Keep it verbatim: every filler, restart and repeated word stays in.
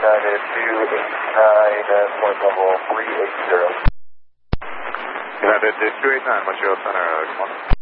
United two eight nine, uh, point level three eight zero. United two eight nine, what's your center? Come on.